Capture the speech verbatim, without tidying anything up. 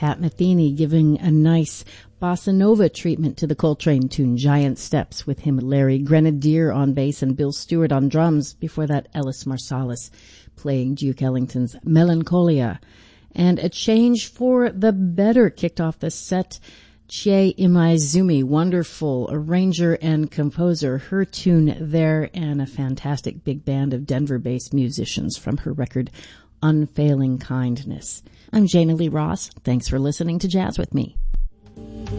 Pat Metheny giving a nice bossa nova treatment to the Coltrane tune Giant Steps, with him Larry Grenadier on bass and Bill Stewart on drums. Before that, Ellis Marsalis playing Duke Ellington's Melancholia. And a change for the better kicked off the set. Chie Imaizumi, wonderful arranger and composer, her tune there, and a fantastic big band of Denver-based musicians from her record Unfailing Kindness. I'm Jana Lee Ross. Thanks for listening to Jazz with Me.